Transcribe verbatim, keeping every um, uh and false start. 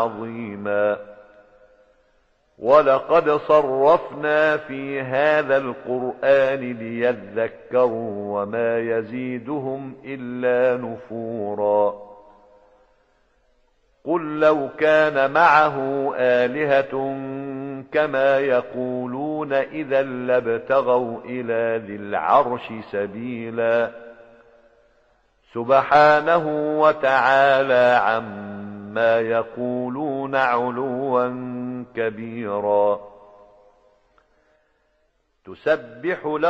عظيما. ولقد صرفنا في هذا القرآن ليذكروا وما يزيدهم إلا نفورا. قل لو كان معه آلهة كما يقولون إذا لابتغوا إلى ذي العرش سبيلا. سبحانه وتعالى عما يقولون علوا كبيرا. تسبح له